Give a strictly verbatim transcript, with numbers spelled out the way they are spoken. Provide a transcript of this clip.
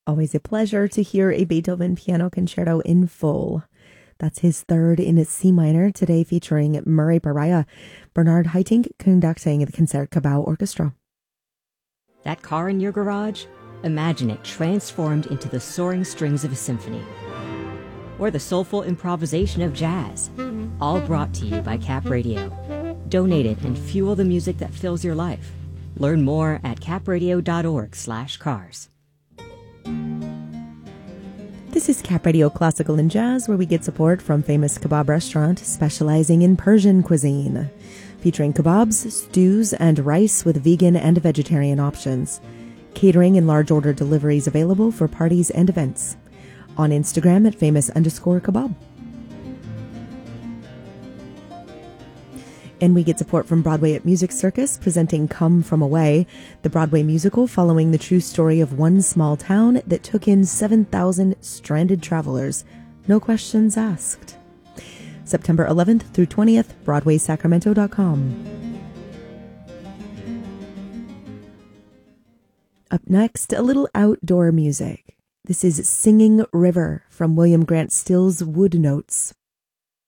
Always a pleasure to hear a Beethoven piano concerto in full. That's his third in C minor, today featuring Murray Baraya, Bernard Haitink conducting the Concertgebouw Orchestra. That car in your garage? Imagine it transformed into the soaring strings of a symphony. Or the soulful improvisation of jazz. All brought to you by Cap Radio. Donate it and fuel the music that fills your life. Learn more at capradio.org slash cars. This is Cap Radio Classical and Jazz, where we get support from Famous Kebab Restaurant, specializing in Persian cuisine, featuring kebabs, stews, and rice with vegan and vegetarian options. Catering and large order deliveries available for parties and events. On Instagram at famous underscore kebab. And we get support from Broadway at Music Circus, presenting Come From Away, the Broadway musical following the true story of one small town that took in seven thousand stranded travelers. No questions asked. September eleventh through twentieth, broadway sacramento dot com. Up next, a little outdoor music. This is Singing River from William Grant Still's Wood Notes.